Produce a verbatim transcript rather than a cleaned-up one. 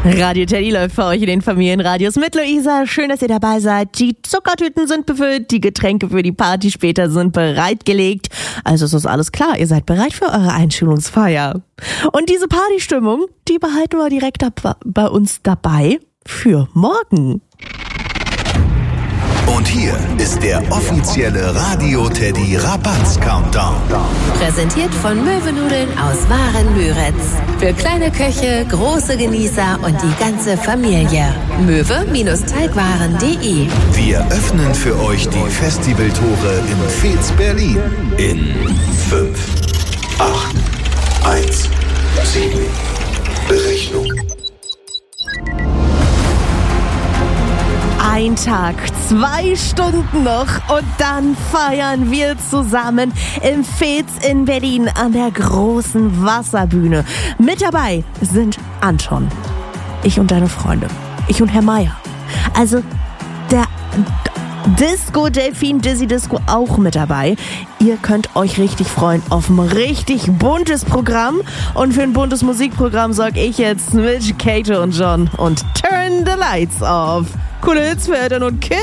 Radio Teddy läuft für euch in den Familienradios mit Luisa. Schön, dass ihr dabei seid. Die Zuckertüten sind befüllt, die Getränke für die Party später sind bereitgelegt. Also es ist alles klar, ihr seid bereit für eure Einschulungsfeier. Und diese Partystimmung, die behalten wir direkt ab, bei uns dabei für morgen. Und hier ist der offizielle Radio Teddy Rabatz Countdown. Präsentiert von Möwenudeln aus Waren-Müritz. Für kleine Köche, große Genießer und die ganze Familie. möwe-teigwaren punkt de. Wir öffnen für euch die Festivaltore in Veets, Berlin. In fünf, acht, eins, sieben. Berechnung. Ein Tag, zwei Stunden noch und dann feiern wir zusammen im Veets in Berlin an der großen Wasserbühne. Mit dabei sind Anton, ich und deine Freunde, ich und Herr Meier. Also der Disco Delfin Dizzy Disco auch mit dabei. Ihr könnt euch richtig freuen auf ein richtig buntes Programm. Und für ein buntes Musikprogramm sorge ich jetzt mit Kate und John und Turn the Lights Off. Coole Hits für Eltern und Kids.